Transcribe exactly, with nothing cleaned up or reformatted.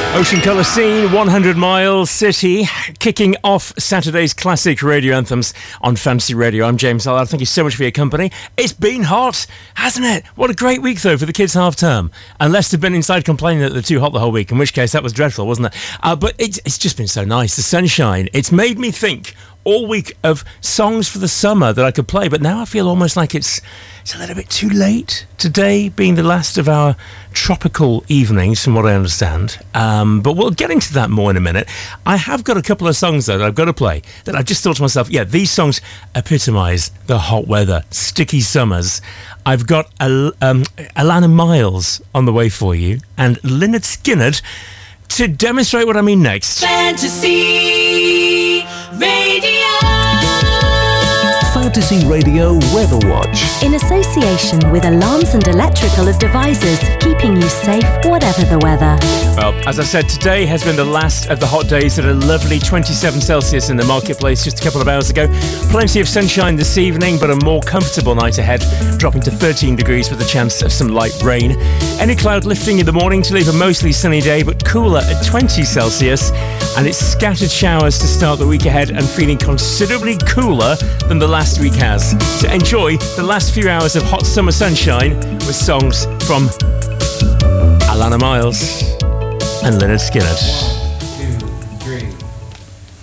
Ocean Colour Scene, one hundred Mile City, kicking off Saturday's classic radio anthems on Fantasy Radio. I'm James Allard. Thank you so much for your company. It's been hot, hasn't it? What a great week, though, for the kids' half-term. Unless they've been inside complaining that they're too hot the whole week, in which case that was dreadful, wasn't it? Uh, but it's, it's just been so nice. The sunshine. It's made me think all week of songs for the summer that I could play, but now I feel almost like it's it's a little bit too late. Today being the last of our tropical evenings, from what I understand. Um, but we'll get into that more in a minute. I have got a couple of songs, though, that I've got to play that I've just thought to myself, yeah, these songs epitomise the hot weather, sticky summers. I've got Al- um, Alana Miles on the way for you, and Lynyrd Skynyrd to demonstrate what I mean next. Fantasy Radio. Fantasy Radio Weather Watch. In association with Alarms and Electrical as Devices, keeping you safe whatever the weather. Well, as I said, today has been the last of the hot days at a lovely twenty-seven Celsius in the marketplace just a couple of hours ago. Plenty of sunshine this evening, but a more comfortable night ahead, dropping to thirteen degrees with a chance of some light rain. Any cloud lifting in the morning to leave a mostly sunny day, but cooler at twenty Celsius. And it's scattered showers to start the week ahead and feeling considerably cooler than the last week has. So enjoy the last few hours of hot summer sunshine with songs from Alana Miles and Lynyrd Skynyrd.